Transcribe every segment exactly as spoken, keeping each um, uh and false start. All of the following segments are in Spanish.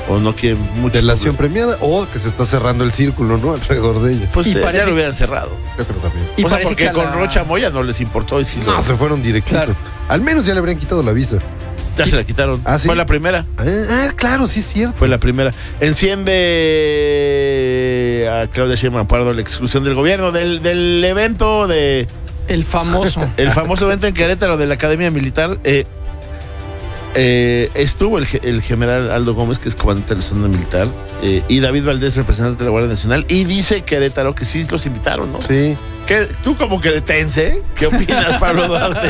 o no quieren mucho. Delación premiada o que se está cerrando el círculo, ¿no? Alrededor de ella. Pues Y eh, parece- ya lo hubieran cerrado. Yo creo también. Y o sea, parece porque que a con la- Rocha Moya no les importó. Y si No, lo- se fueron directito. Claro. Al menos ya le habrían quitado la visa. ya se la quitaron. ¿Ah, sí? Fue la primera. Ah, ah, claro, sí es cierto. Fue la primera. Enciende a Claudia Sheinbaum Pardo la exclusión del gobierno del, del evento de El famoso. el famoso evento en Querétaro de la Academia Militar. Eh, eh, estuvo el, ge- el general Aldo Gómez, que es comandante de la zona militar, eh, y David Valdés, representante de la Guardia Nacional, y dice Querétaro que sí los invitaron, ¿no? Sí. ¿Qué, tú como queretense, ¿qué opinas, Pablo Duarte,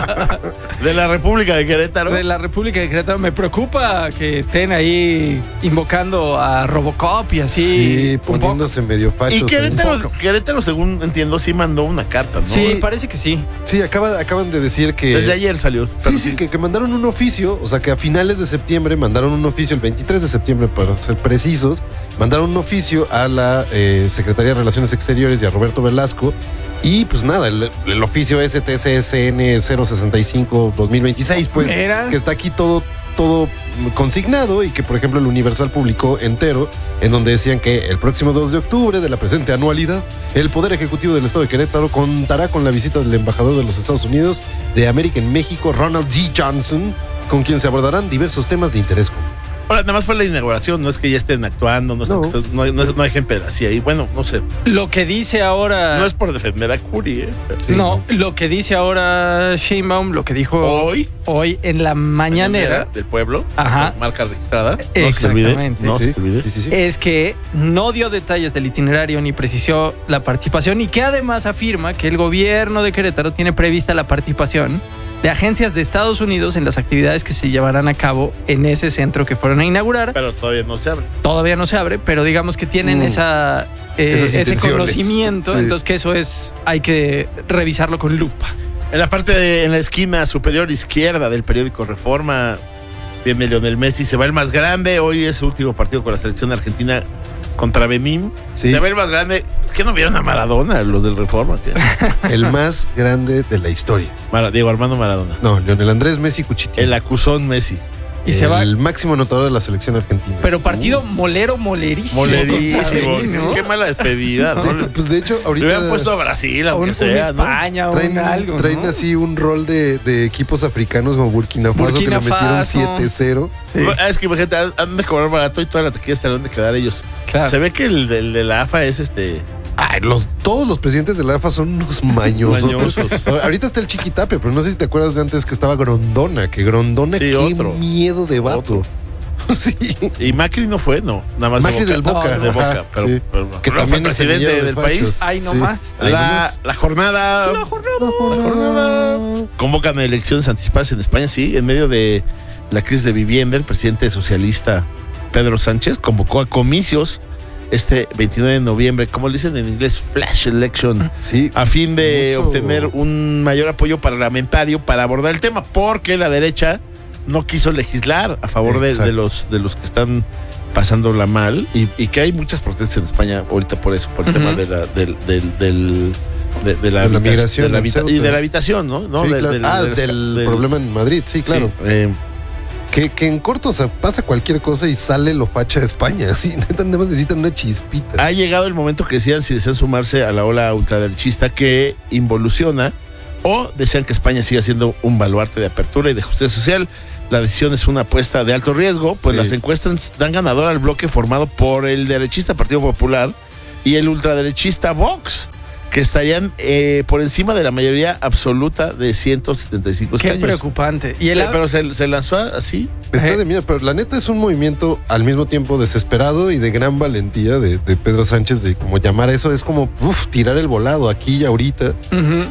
de la República de Querétaro? De la República de Querétaro. Me preocupa que estén ahí invocando a Robocop y así. Sí, un poco. poniéndose medio fachos. Y Querétaro, un poco. Querétaro, según entiendo, sí mandó una carta, ¿no? Sí, parece que sí. Sí, acaba, acaban de decir que... Desde ayer salió. Sí, sí, que, que mandaron un oficio, o sea que a finales de septiembre mandaron un oficio, el veintitrés de septiembre para ser precisos, mandaron un oficio a la eh, Secretaría de Relaciones Exteriores y a Roberto Velasco. Y pues nada, el, el oficio S T C S N cero sesenta y cinco dos mil veintiséis, pues, Mira. que está aquí todo, todo consignado y que, por ejemplo, el Universal publicó entero, en donde decían que el próximo dos de octubre de la presente anualidad, el Poder Ejecutivo del Estado de Querétaro contará con la visita del embajador de los Estados Unidos de América en México, Ronald G. Johnson, con quien se abordarán diversos temas de interés común. Ahora, nada más fue la inauguración, no es que ya estén actuando, no, es No. que estén- no, hay- no, es- no hay gente así ahí. Bueno, no sé. Lo que dice ahora. No es por defender a Curi, ¿eh? Sí, no, lo que dice ahora Sheinbaum, lo que dijo Hoy, hoy en la mañanera, del pueblo, Ajá. marca registrada. No Exactamente. se olvide. No Sí, se olvide. sí, sí, sí. es que no dio detalles del itinerario ni precisó la participación y que además afirma que el gobierno de Querétaro tiene prevista la participación de agencias de Estados Unidos en las actividades que se llevarán a cabo en ese centro que fueron a inaugurar. Pero todavía no se abre. Todavía no se abre, pero digamos que tienen Mm. esa, eh, Esas ese intenciones. conocimiento, Sí. entonces que eso es, hay que revisarlo con lupa. En la parte de, en la esquina superior izquierda del periódico Reforma, viene Lionel Messi, se va el más grande. Hoy es su último partido con la selección argentina contra Benín. Sí. Se va el más grande. ¿Qué no vieron a Maradona, los del Reforma? ¿Qué? El más grande de la historia. Mara- Diego Armando Maradona. No, Lionel Andrés Messi Cuchiquín. El acusón Messi. Y el se va, máximo anotador de la selección argentina. pero partido molero, molerísimo. Molerísimo. ¿no? Qué mala despedida, ¿no? De- pues de hecho, Le ahorita hubieran puesto a Brasil, Un, aunque un sea, ¿no? España, un traen, algo, traen ¿no? así un rol de, de equipos africanos como Burkina Faso Burkina que le metieron Faso. siete cero. Sí, Ah, es que imagínate, han- han de cobrar barato y toda la taquilla se la han de quedar ellos. claro. Se ve que el, del de la A F A es este. Ay, los, todos los presidentes de la A F A son unos mañosos. Mañosos. Ahorita está el Chiquitape, pero no sé si te acuerdas de antes que estaba Grondona, que Grondona, Sí, qué otro. miedo de vato. Otro. Sí. Y Macri no fue, no. Nada más Macri de del Boca. Boca. de ajá, Boca. Pero, sí. pero- Que pero también fue es presidente semillero de del fachos. país. Ay, no Sí. más. Ahí La, nomás. la jornada. La jornada. La jornada. Convocan a elecciones anticipadas en España, sí, en medio de la crisis de vivienda. El presidente socialista Pedro Sánchez convocó a comicios este veintinueve de noviembre, como le dicen en inglés, flash election, Sí. a fin de Mucho. obtener un mayor apoyo parlamentario para abordar el tema, porque la derecha no quiso legislar a favor de, Exacto. de los, de los que están pasándola mal y, y que hay muchas protestas en España ahorita por eso, por el Ujú. tema de la, del, del, del- de, de la, De la habita- migración de la en habita- y Ceuta. de la habitación, ¿no? ¿No? Sí, Del- claro. del- ah, del- del, del- problema en Madrid, sí, claro. Sí, eh, Que, que en corto, o sea, pasa cualquier cosa y sale lo facha de España. Sí, neta, nada más necesitan una chispita. ha llegado el momento que decían si desean sumarse a la ola ultraderechista que involuciona o desean que España siga siendo un baluarte de apertura y de justicia social. La decisión es una apuesta de alto riesgo, pues Sí. las encuestas dan ganador al bloque formado por el derechista Partido Popular y el ultraderechista Vox, que estarían eh, por encima de la mayoría absoluta de ciento setenta y cinco Qué escaños. preocupante. Y el Eh, Pero se, se lanzó así. Está eh. de miedo, pero la neta es un movimiento al mismo tiempo desesperado y de gran valentía de, de Pedro Sánchez de como llamar a eso. Es como uf, tirar el volado aquí y ahorita. Ujú.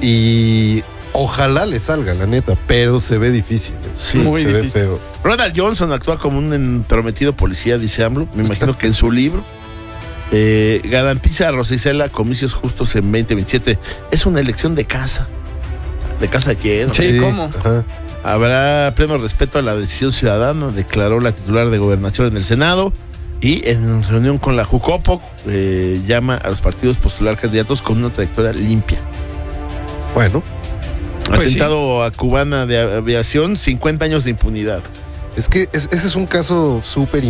Y ojalá le salga, la neta, pero se ve difícil. Sí, muy se ve difícil. feo. Ronald Johnson actúa como un entrometido policía, dice AMLO. Me imagino que en su libro eh, garantiza a Rosa Isela comicios justos en veinte veintisiete. Es una elección de casa. ¿De casa de quién? Sí, ¿cómo? Ajá. Habrá pleno respeto a la decisión ciudadana, declaró la titular de Gobernación en el Senado. Y en reunión con la Jucopo, eh, llama a los partidos postular candidatos con una trayectoria limpia. Bueno, Pues Atentado a cubana de aviación, cincuenta años de impunidad. es que es- ese es un caso súper